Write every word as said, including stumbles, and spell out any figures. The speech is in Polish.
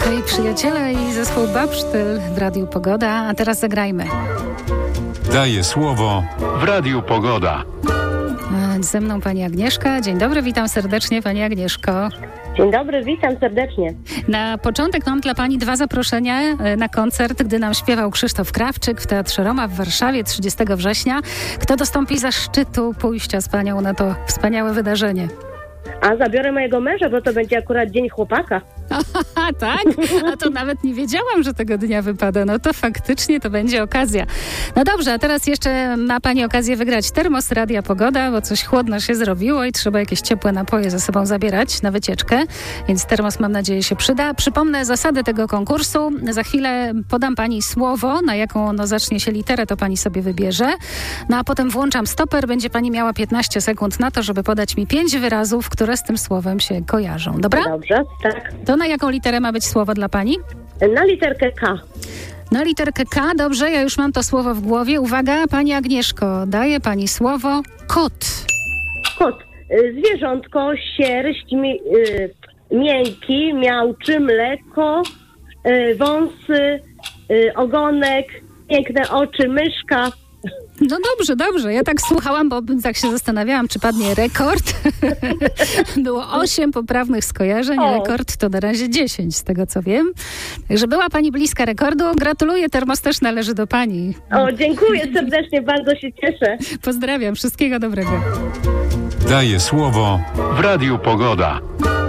Okej, okay, przyjaciele i zespół Babsztyl w Radiu Pogoda, a teraz zagrajmy. Daje słowo w Radiu Pogoda. Ze mną pani Agnieszka. Dzień dobry, witam serdecznie pani Agnieszko. Dzień dobry, witam serdecznie. Na początek mam dla pani dwa zaproszenia na koncert, gdy nam śpiewał Krzysztof Krawczyk w Teatrze Roma w Warszawie trzydziestego września. Kto dostąpi zaszczytu pójścia z panią na to wspaniałe wydarzenie? A zabiorę mojego męża, bo to będzie akurat dzień chłopaka. Aha, tak? A to nawet nie wiedziałam, że tego dnia wypada. No to faktycznie to będzie okazja. No dobrze, a teraz jeszcze ma pani okazję wygrać termos Radia Pogoda, bo coś chłodno się zrobiło i trzeba jakieś ciepłe napoje ze sobą zabierać na wycieczkę, więc termos, mam nadzieję, się przyda. Przypomnę zasady tego konkursu. Za chwilę podam pani słowo, na jaką ono zacznie się literę, to pani sobie wybierze. No a potem włączam stoper, będzie pani miała piętnaście sekund na to, żeby podać mi pięć wyrazów, które z tym słowem się kojarzą. Dobra? Dobrze, tak. To na jaką literę ma być słowo dla pani? Na literkę K. Na literkę K, dobrze, ja już mam to słowo w głowie. Uwaga, pani Agnieszko, daje pani słowo kot. Kot. Zwierzątko, sierść, mi, y, miękki, miałczy, mleko, y, wąsy, y, ogonek, piękne oczy, myszka. No dobrze, dobrze. Ja tak słuchałam, bo tak się zastanawiałam, czy padnie rekord. Było osiem poprawnych skojarzeń. O. Rekord to na razie dziesięć, z tego co wiem. Także była pani bliska rekordu. Gratuluję, termos też należy do pani. O, dziękuję serdecznie, bardzo się cieszę. Pozdrawiam, wszystkiego dobrego. Daje słowo w Radiu Pogoda.